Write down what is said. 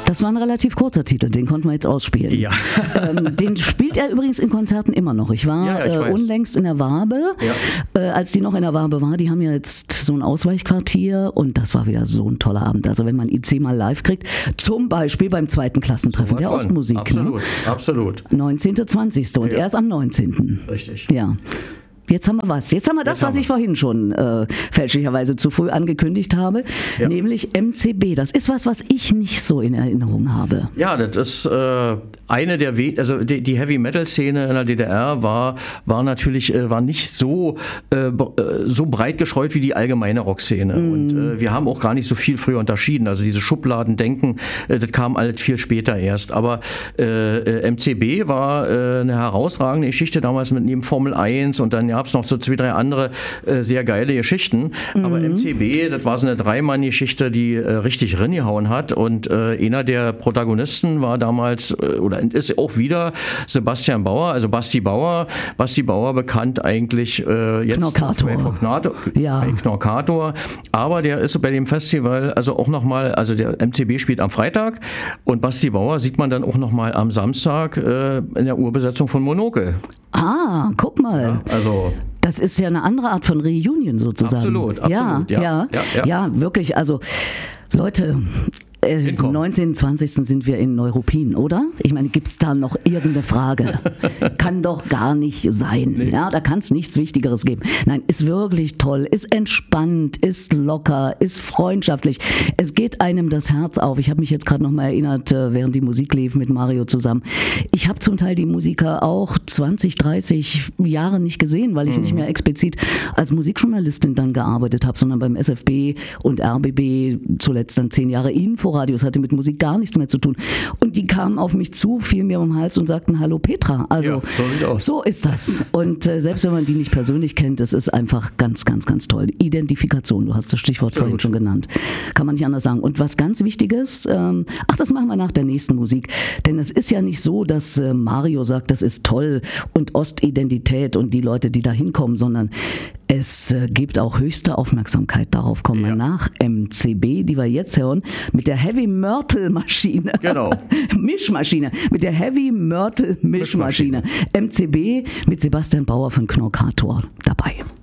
Das war ein relativ kurzer Titel, den konnten wir jetzt ausspielen. Ja. Den spielt er übrigens in Konzerten immer noch. Ich war ich weiß. unlängst in der Wabe, als die noch in der Wabe war. Die haben ja jetzt so ein Ausweichquartier und das war wieder so ein toller Abend. Also wenn man IC mal live kriegt, zum Beispiel beim zweiten Klassentreffen der Ostmusik. Absolut, ne? absolut. 19., 20. und erst am 19. Richtig. Ja. Jetzt haben wir was. Jetzt haben wir das, was ich vorhin schon fälschlicherweise zu früh angekündigt habe, nämlich MCB. Das ist was ich nicht so in Erinnerung habe. Ja, das ist eine der also die Heavy-Metal-Szene in der DDR war nicht so breit gestreut wie die allgemeine Rockszene. Und wir haben auch gar nicht so viel früher unterschieden. Also diese Schubladendenken, das kam alles viel später erst. Aber MCB war eine herausragende Geschichte damals mit neben Formel 1 und dann gab es noch so 2, 3 andere sehr geile Geschichten. Aber MCB, das war so eine 3-Mann-Geschichte, die richtig reingehauen hat. Und einer der Protagonisten war damals, oder ist auch wieder Sebastian Bauer, also Basti Bauer. Basti Bauer bekannt eigentlich jetzt Knorkator. Aber der ist bei dem Festival also auch nochmal, also der MCB spielt am Freitag und Basti Bauer sieht man dann auch nochmal am Samstag in der Urbesetzung von Monokel. Ah, guck mal. Ja, also das ist ja eine andere Art von Reunion sozusagen. Absolut. Ja, wirklich. Also Leute, am 19. 20. sind wir in Neuruppin, oder? Ich meine, gibt es da noch irgendeine Frage? Kann doch gar nicht sein. Nee. Ja, da kann es nichts Wichtigeres geben. Nein, ist wirklich toll, ist entspannt, ist locker, ist freundschaftlich. Es geht einem das Herz auf. Ich habe mich jetzt gerade noch mal erinnert, während die Musik lief mit Mario zusammen. Ich habe zum Teil die Musiker auch 20, 30 Jahre nicht gesehen, weil ich nicht mehr explizit als Musikjournalistin dann gearbeitet habe, sondern beim SFB und RBB, zuletzt dann 10 Jahre Inforadio. Das hatte mit Musik gar nichts mehr zu tun. Und die kamen auf mich zu, fielen mir um den Hals und sagten, hallo Petra. Also so ist das. Und selbst wenn man die nicht persönlich kennt, das ist einfach ganz, ganz, ganz toll. Identifikation, du hast das Stichwort vorhin schon genannt. Kann man nicht anders sagen. Und was ganz Wichtiges, das machen wir nach der nächsten Musik. Denn es ist ja nicht so, dass Mario sagt, das ist toll und Ostidentität und die Leute, die da hinkommen, sondern es gibt auch höchste Aufmerksamkeit. Darauf kommen wir nach. MCB, die wir jetzt hören, mit der Heavy Myrtle Maschine. Genau. Mischmaschine. Mit der Heavy Myrtle Mischmaschine. MCB mit Sebastian Bauer von Knorkator dabei.